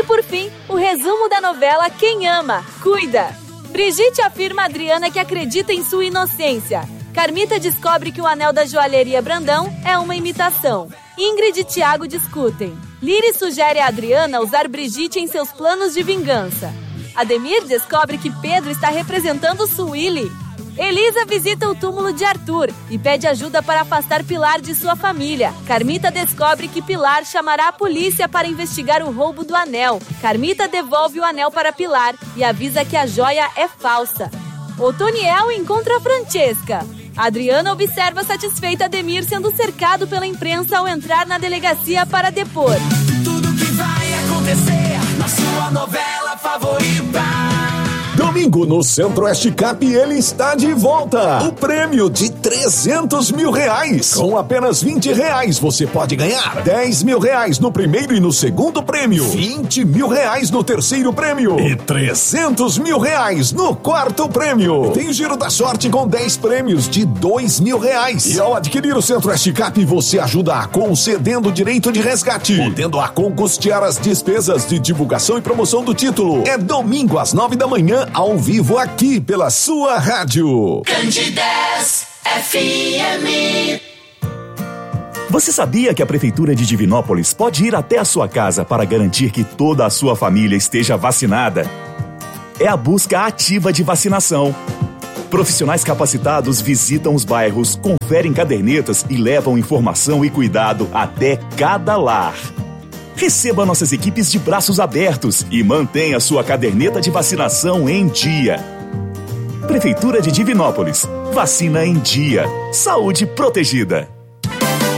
por fim, o resumo da novela Quem Ama, Cuida. Brigitte afirma a Adriana que acredita em sua inocência. Carmita descobre que o anel da joalheria Brandão é uma imitação. Ingrid e Thiago discutem. Liri sugere a Adriana usar Brigitte em seus planos de vingança. Ademir descobre que Pedro está representando Suíli. Elisa visita o túmulo de Arthur e pede ajuda para afastar Pilar de sua família. Carmita descobre que Pilar chamará a polícia para investigar o roubo do anel. Carmita devolve o anel para Pilar e avisa que a joia é falsa. Otoniel encontra Francesca. Adriana observa satisfeita Ademir sendo cercado pela imprensa ao entrar na delegacia para depor. Tudo que vai acontecer na sua novela favorita. Domingo no Centro-Oeste Cap ele está de volta. O prêmio de R$300 mil. Com apenas R$20 você pode ganhar R$10 mil no primeiro e no segundo prêmio, R$20 mil no terceiro prêmio e R$300 mil no quarto prêmio. Tem o Giro da Sorte com 10 prêmios de R$2 mil. E ao adquirir o Centro-Oeste Cap você ajuda a concedendo direito de resgate, podendo a custear as despesas de divulgação e promoção do título. É domingo às 9 da manhã, ao vivo aqui pela sua rádio Candidez FM. Você sabia que a Prefeitura de Divinópolis pode ir até a sua casa para garantir que toda a sua família esteja vacinada? É a busca ativa de vacinação. Profissionais capacitados visitam os bairros, conferem cadernetas e levam informação e cuidado até cada lar. Receba nossas equipes de braços abertos e mantenha sua caderneta de vacinação em dia. Prefeitura de Divinópolis. Vacina em dia. Saúde protegida.